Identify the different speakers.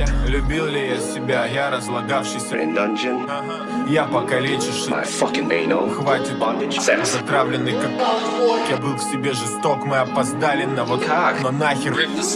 Speaker 1: Любил ли я себя, я разлагавшийся я покалечивший. Хватит, затравленный как я был к себе жесток. Мы опоздали на вот так, но нахер